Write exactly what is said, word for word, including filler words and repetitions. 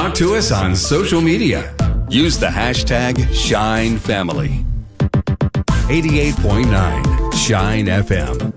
talk to us on social media. Use the hashtag Shine Family. eighty-eight point nine Shine F M.